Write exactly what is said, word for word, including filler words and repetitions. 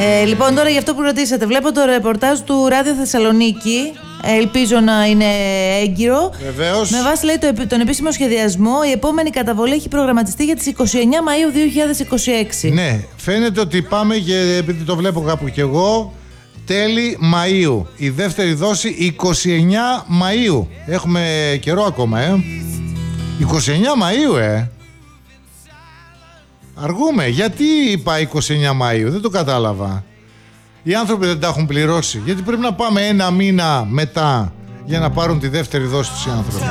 Ε, λοιπόν, τώρα για αυτό που ρωτήσατε, βλέπω το ρεπορτάζ του Ράδιο Θεσσαλονίκη. Ελπίζω να είναι έγκυρο. Βεβαίως. Με βάση, λέει, το, τον επίσημο σχεδιασμό, η επόμενη καταβολή έχει προγραμματιστεί για τις είκοσι εννέα Μαΐου δύο χιλιάδες είκοσι έξι. Ναι, φαίνεται ότι πάμε, και επειδή το βλέπω κάπου κι εγώ, τέλη Μαΐου. Η δεύτερη δόση είκοσι εννέα Μαΐου. Έχουμε καιρό ακόμα, ε. είκοσι εννέα Μαΐου, ε. Αργούμε. Γιατί είπα είκοσι εννέα Μαΐου, δεν το κατάλαβα. Οι άνθρωποι δεν τα έχουν πληρώσει. Γιατί πρέπει να πάμε ένα μήνα μετά για να πάρουν τη δεύτερη δόση τους οι άνθρωποι.